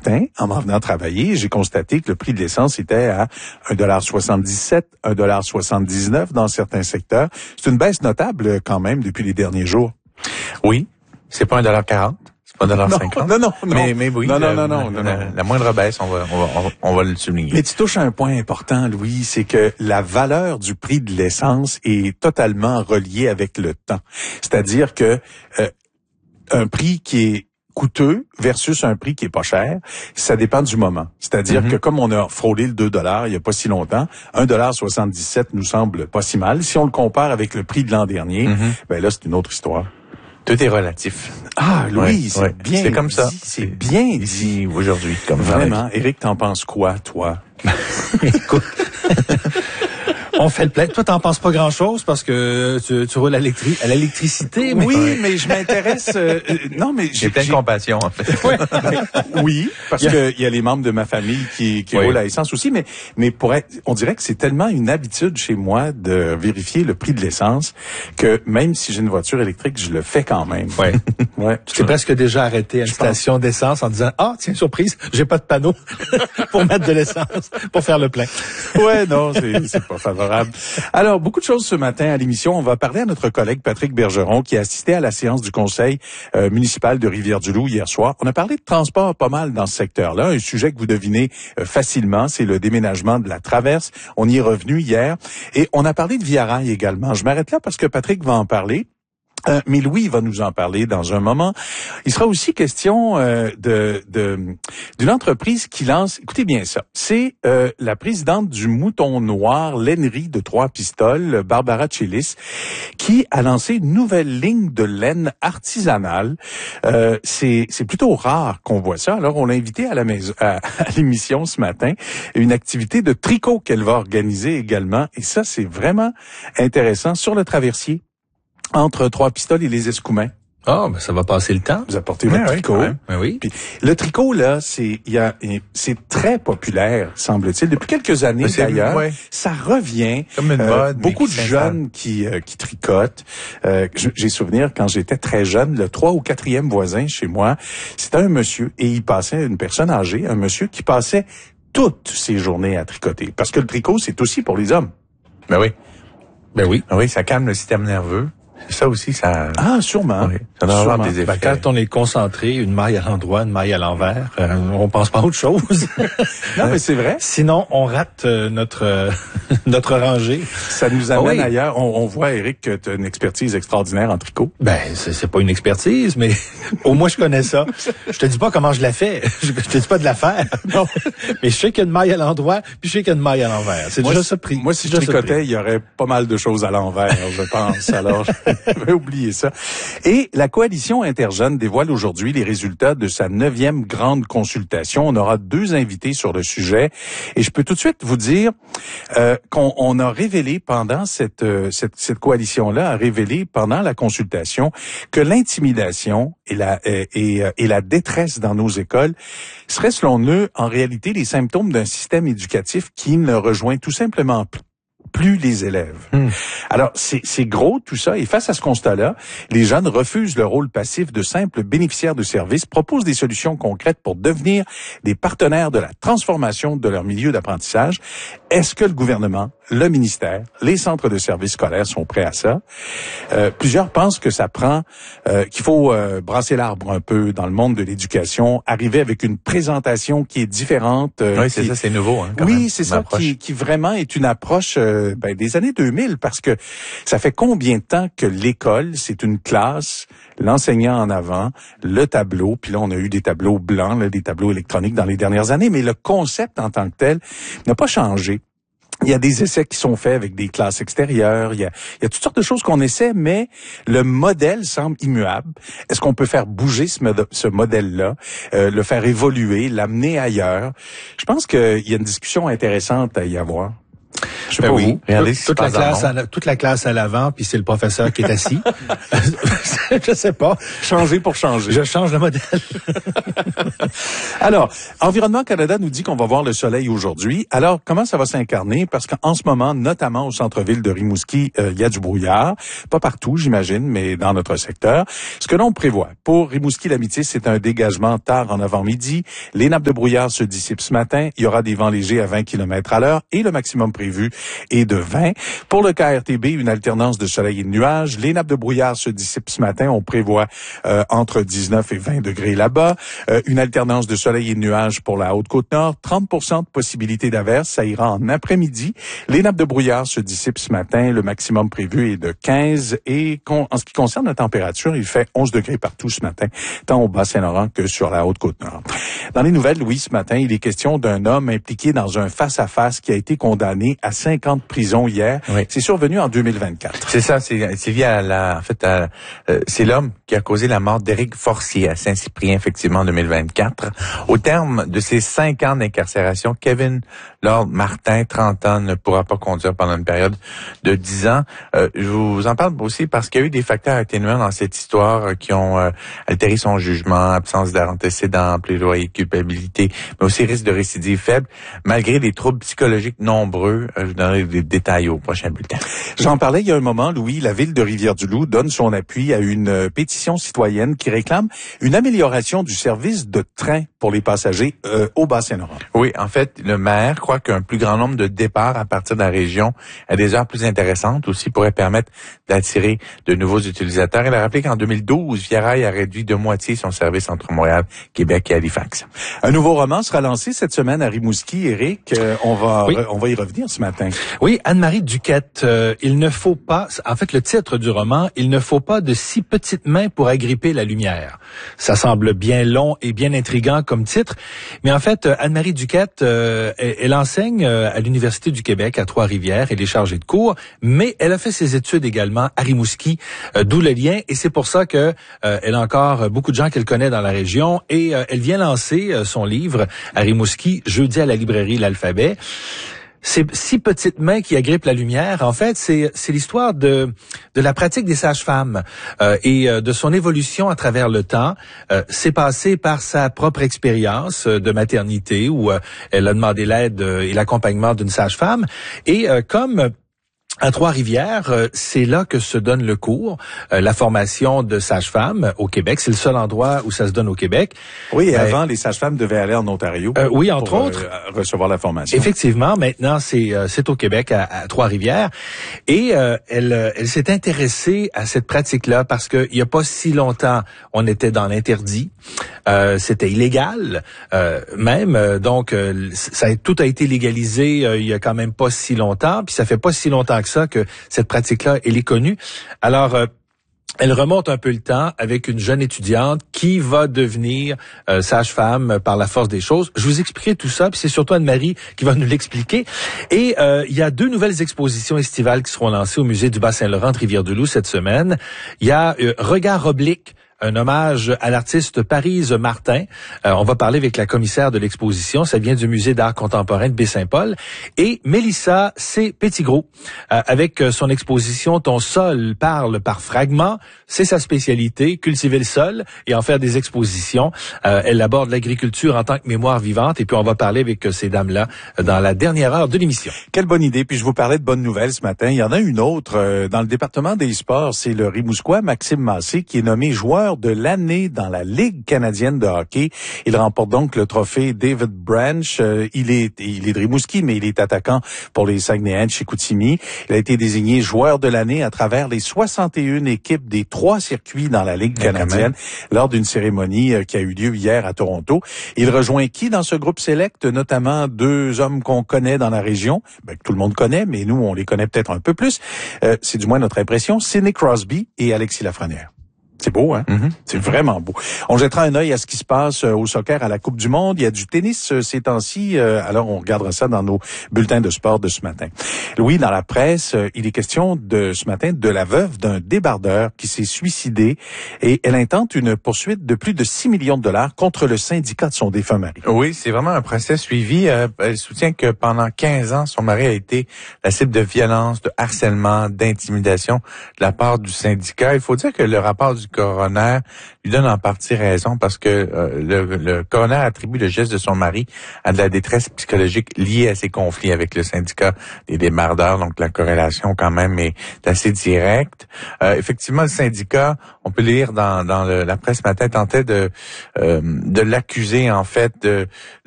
matin, en m'en venant travailler, j'ai constaté que le prix de l'essence était à 1,77 $, 1,79 $ dans certains secteurs. C'est une baisse notable quand même depuis les derniers jours. Oui, c'est pas 1,40 $. Pas $1,50. Non. Mais oui. Non. La moindre baisse, on va le souligner. Mais tu touches à un point important, Louis, c'est que la valeur du prix de l'essence est totalement reliée avec le temps. C'est-à-dire que un prix qui est coûteux versus un prix qui est pas cher, ça dépend du moment. C'est-à-dire que comme on a frôlé le 2 $ il y a pas si longtemps, 1,77 $ nous semble pas si mal. Si on le compare avec le prix de l'an dernier, ben là, c'est une autre histoire. Tout est relatif. Ah, Louis, c'est bien. C'est comme ça. C'est bien ici aujourd'hui. Comme vraiment. Éric, t'en penses quoi, toi? Écoute. On fait le plein. Toi, t'en penses pas grand-chose parce que tu roules à l'électricité. Mais... Oui, mais je m'intéresse... non, mais j'ai plein de compassion, en fait. Ouais, oui, parce que il y a les membres de ma famille qui roulent à essence aussi, mais on dirait que c'est tellement une habitude chez moi de vérifier le prix de l'essence que même si j'ai une voiture électrique, je le fais quand même. Ouais. Ouais. Tu t'es presque déjà arrêté à une station d'essence en disant tiens, surprise, j'ai pas de panneau pour mettre de l'essence, pour faire le plein. Ouais, non, c'est pas favorable. Alors, beaucoup de choses ce matin à l'émission. On va parler à notre collègue Patrick Bergeron qui a assisté à la séance du conseil municipal de Rivière-du-Loup hier soir. On a parlé de transport pas mal dans ce secteur-là. Un sujet que vous devinez facilement, c'est le déménagement de la Traverse. On y est revenu hier. Et on a parlé de Via Rail également. Je m'arrête là parce que Patrick va en parler. Mais Louis va nous en parler dans un moment. Il sera aussi question d'une entreprise qui lance, écoutez bien ça, c'est la présidente du Mouton Noir, lainerie de Trois-Pistoles, Barbara Tchelis, qui a lancé une nouvelle ligne de laine artisanale. C'est plutôt rare qu'on voit ça. Alors on l'a invité à la maison, à l'émission ce matin, une activité de tricot qu'elle va organiser également. Et ça, c'est vraiment intéressant sur le traversier entre Trois-Pistoles et les Escoumins. Ah, ben ça va passer le temps. Vous apportez votre tricot. Oui. Puis, le tricot, là, c'est très populaire, semble-t-il. Depuis quelques années, d'ailleurs, ça revient. Comme une mode. Beaucoup de jeunes qui tricotent. J'ai souvenir, quand j'étais très jeune, le 3 ou 4e voisin chez moi, c'était un monsieur, et il passait, une personne âgée, un monsieur qui passait toutes ses journées à tricoter. Parce que le tricot, c'est aussi pour les hommes. Ben oui. Oui, ça calme le système nerveux. Ça aussi, ça... Ah, sûrement. Oui, ça doit avoir des effets. Quand on est concentré, une maille à l'endroit, une maille à l'envers, on pense pas à autre chose. Non, mais c'est vrai. Sinon, on rate notre rangée. Ça nous amène ailleurs. On voit, Éric, que tu as une expertise extraordinaire en tricot. Ben, c'est pas une expertise, mais au moins je connais ça. Je te dis pas comment je la fais. Je te dis pas de la faire. Non. Mais je sais qu'il y a une maille à l'endroit, puis je sais qu'il y a une maille à l'envers. C'est déjà ça pris. Moi, si je tricotais, il y aurait pas mal de choses à l'envers, je pense. Alors, j'avais oublié ça. Et la coalition interjeune dévoile aujourd'hui les résultats de sa 9e grande consultation. On aura 2 invités sur le sujet. Et je peux tout de suite vous dire qu'on a révélé pendant cette coalition-là, a révélé pendant la consultation que l'intimidation et la détresse dans nos écoles seraient, selon eux, en réalité, les symptômes d'un système éducatif qui ne rejoint tout simplement plus les élèves. Alors, c'est gros tout ça, et face à ce constat-là, les jeunes refusent le rôle passif de simples bénéficiaires de services, proposent des solutions concrètes pour devenir des partenaires de la transformation de leur milieu d'apprentissage. Est-ce que le gouvernement, le ministère, les centres de services scolaires sont prêts à ça? Plusieurs pensent que ça prend, qu'il faut brasser l'arbre un peu dans le monde de l'éducation, arriver avec une présentation qui est différente. Oui, c'est ça, c'est nouveau. Hein, oui, c'est ça qui vraiment est une approche des années 2000, parce que ça fait combien de temps que l'école, c'est une classe, l'enseignant en avant, le tableau, puis là on a eu des tableaux blancs, là, des tableaux électroniques dans les dernières années, mais le concept en tant que tel n'a pas changé. Il y a des essais qui sont faits avec des classes extérieures, il y a toutes sortes de choses qu'on essaie, mais le modèle semble immuable. Est-ce qu'on peut faire bouger ce modèle-là, le faire évoluer, l'amener ailleurs? Je pense qu'il y a une discussion intéressante à y avoir. Je sais pas vous. Regardez Toute la classe à l'avant, puis c'est le professeur qui est assis. Je sais pas. Changer pour changer. Je change le modèle. Alors, Environnement Canada nous dit qu'on va voir le soleil aujourd'hui. Alors, comment ça va s'incarner? Parce qu'en ce moment, notamment au centre-ville de Rimouski, il y a du brouillard. Pas partout, j'imagine, mais dans notre secteur. Ce que l'on prévoit pour Rimouski-L'Amitié, c'est un dégagement tard en avant-midi. Les nappes de brouillard se dissipent ce matin. Il y aura des vents légers à 20 km à l'heure et le maximum prévu est de 20. Pour le KRTB, une alternance de soleil et de nuages. Les nappes de brouillard se dissipent ce matin. On prévoit entre 19 et 20 degrés là-bas. Une alternance de soleil et de nuages pour la Haute-Côte-Nord. 30% de possibilité d'averse. Ça ira en après-midi. Les nappes de brouillard se dissipent ce matin. Le maximum prévu est de 15. Et en ce qui concerne la température, il fait 11 degrés partout ce matin, tant au Bas-Saint-Laurent que sur la Haute-Côte-Nord. Dans les nouvelles, Louis, ce matin, il est question d'un homme impliqué dans un face-à-face qui a été condamné à 5 ans de prison hier. Oui. C'est survenu en 2024. C'est ça, c'est lié à c'est l'homme qui a causé la mort d'Éric Forcier à Saint-Cyprien, effectivement, en 2024. Au terme de ces 5 ans d'incarcération, Kevin Lord Martin, 30 ans, ne pourra pas conduire pendant une période de 10 ans. Je vous en parle aussi parce qu'il y a eu des facteurs atténuants dans cette histoire qui ont altéré son jugement, absence d'antécédents, plaidoyer de culpabilité, mais aussi risque de récidive faible, malgré des troubles psychologiques nombreux. Je vous donnerai des détails au prochain bulletin. J'en parlais il y a un moment, Louis. La ville de Rivière-du-Loup donne son appui à une pétition citoyenne qui réclame une amélioration du service de train pour les passagers au Bas-Saint-Laurent. Oui, en fait, le maire croit qu'un plus grand nombre de départs à partir de la région à des heures plus intéressantes aussi pourrait permettre d'attirer de nouveaux utilisateurs. Il a rappelé qu'en 2012, Via Rail a réduit de moitié son service entre Montréal, Québec et Halifax. Un nouveau roman sera lancé cette semaine à Rimouski. Éric, on va y revenir ce matin. Oui, Anne-Marie Duquette, il ne faut pas, en fait, le titre du roman, il ne faut pas de si petites mains pour agripper la lumière. Ça semble bien long et bien intriguant comme titre, mais en fait, Anne-Marie Duquette, elle enseigne à l'Université du Québec à Trois-Rivières, elle est chargée de cours, mais elle a fait ses études également à Rimouski, d'où le lien, et c'est pour ça que elle a encore beaucoup de gens qu'elle connaît dans la région, et elle vient lancer son livre à Rimouski jeudi à la librairie L'Alphabet. Ces six petites mains qui agrippent la lumière, en fait, c'est l'histoire de la pratique des sages-femmes et de son évolution à travers le temps. C'est passé par sa propre expérience de maternité où elle a demandé l'aide et l'accompagnement d'une sage-femme. Et comme à Trois-Rivières, c'est là que se donne le cours, la formation de sage-femme au Québec. C'est le seul endroit où ça se donne au Québec. Oui, et avant, les sages-femmes devaient aller en Ontario. Oui, entre autres. Recevoir la formation. Effectivement, maintenant, c'est au Québec, à Trois-Rivières. Et elle s'est intéressée à cette pratique-là parce que il y a pas si longtemps, on était dans l'interdit. C'était illégal, même. Donc, tout a été légalisé il y a quand même pas si longtemps. Puis ça fait pas si longtemps que ça que cette pratique-là, elle est connue. Alors, elle remonte un peu le temps avec une jeune étudiante qui va devenir sage-femme par la force des choses. Je vous expliquerai tout ça, puis c'est surtout Anne-Marie qui va nous l'expliquer. Et il y a 2 nouvelles expositions estivales qui seront lancées au musée du Bas-Saint-Laurent de Rivière-du-Loup cette semaine. Il y a Regard oblique, un hommage à l'artiste Parise Martin. On va parler avec la commissaire de l'exposition. Ça vient du Musée d'art contemporain de Baie-Saint-Paul. Et Mélissa C. Petitgros, avec son exposition Ton sol parle par fragments. C'est sa spécialité, cultiver le sol et en faire des expositions. Elle aborde l'agriculture en tant que mémoire vivante. Et puis on va parler avec ces dames-là dans la dernière heure de l'émission. Quelle bonne idée. Puis je vous parlais de bonnes nouvelles ce matin. Il y en a une autre dans le département des sports. C'est le Rimouskois Maxime Massé qui est nommé joueur de l'année dans la Ligue canadienne de hockey. Il remporte donc le trophée David Branch. Il est de Rimouski, mais il est attaquant pour les Saguenayens de Chicoutimi. Il a été désigné joueur de l'année à travers les 61 équipes des 3 circuits dans la Ligue canadienne lors d'une cérémonie qui a eu lieu hier à Toronto. Il rejoint qui dans ce groupe select? Notamment 2 hommes qu'on connaît dans la région, que tout le monde connaît, mais nous, on les connaît peut-être un peu plus. C'est du moins notre impression. Sidney Crosby et Alexis Lafrenière. C'est beau, hein? C'est vraiment beau. On jettera un œil à ce qui se passe au soccer à la Coupe du Monde. Il y a du tennis ces temps-ci. Alors, on regardera ça dans nos bulletins de sport de ce matin. Louis, dans la presse, il est question ce matin de la veuve d'un débardeur qui s'est suicidé et elle intente une poursuite de plus de 6 millions de dollars contre le syndicat de son défunt mari. Oui, c'est vraiment un procès suivi. Elle soutient que pendant 15 ans, son mari a été la cible de violence, de harcèlement, d'intimidation de la part du syndicat. Il faut dire que le rapport du coroner lui donne en partie raison parce que le coroner attribue le geste de son mari à de la détresse psychologique liée à ses conflits avec le syndicat des débardeurs. Donc la corrélation quand même est assez directe. Effectivement, le syndicat, on peut lire dans la presse ce matin, tentait de l'accuser en fait